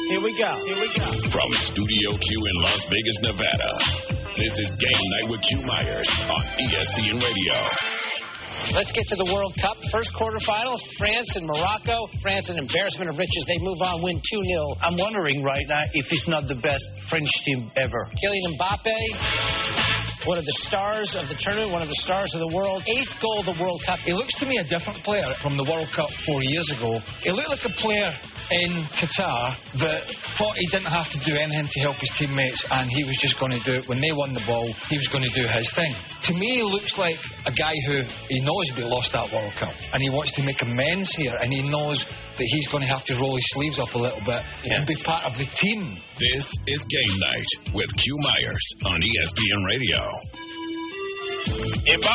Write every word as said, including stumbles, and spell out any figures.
Here we go. Here we go. From Studio Q in Las Vegas, Nevada, this is Game Night with Q Myers on E S P N Radio. Let's get to the World Cup. First quarterfinals, France and Morocco. France, an embarrassment of riches. They move on, win two nil. I'm wondering right now if it's not the best French team ever. Kylian Mbappe, one of the stars of the tournament, one of the stars of the world. Eighth goal of the World Cup. He looks to me a different player from the World Cup four years ago. He looked like a player in Qatar that thought he didn't have to do anything to help his teammates, and he was just going to do it. When they won the ball, he was going to do his thing. To me, he looks like a guy who he knows they lost that World Cup, and he wants to make amends here, and he knows that he's going to have to roll his sleeves up a little bit yeah. and be part of the team. This is Game Night with Q Myers on E S P N Radio. If I